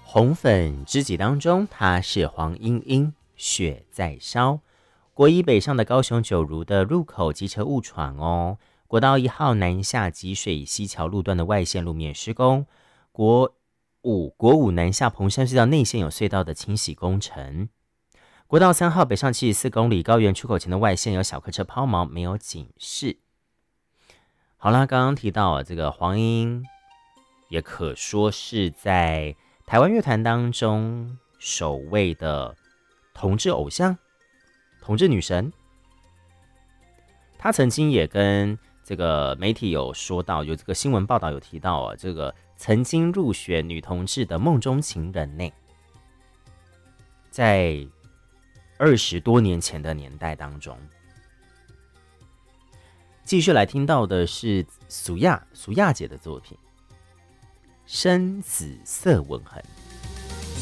红粉知己当中，她是黄莺莺，雪在烧。国一北上的高雄九如的入口机车误闯哦。国道1号南下集水溪桥路段的外线路面施工，国五南下彭山隧道内线有隧道的清洗工程。国道3号北上74公里高原出口前的外线有小客车抛锚，没有警示。好啦，刚刚提到这个黄莺也可说是在台湾乐坛当中首位的同志偶像、同志女神。她曾经也跟这个媒体有说到，有这个新闻报道有提到这个曾经入选女同志的梦中情人呢，在20多年前的年代当中。继续来听到的是苏亚姐的作品《深紫色吻痕》。